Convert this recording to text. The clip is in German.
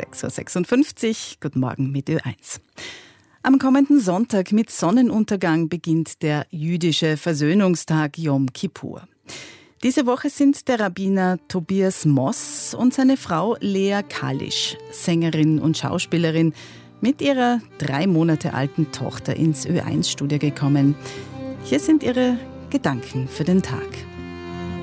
6.56 Uhr. Guten Morgen mit Ö1. Am kommenden Sonntag mit Sonnenuntergang beginnt der jüdische Versöhnungstag Yom Kippur. Diese Woche sind der Rabbiner Tobias Moss und seine Frau Lea Kalisch, Sängerin und Schauspielerin, mit ihrer 3 Monate alten Tochter ins Ö1-Studio gekommen. Hier sind ihre Gedanken für den Tag.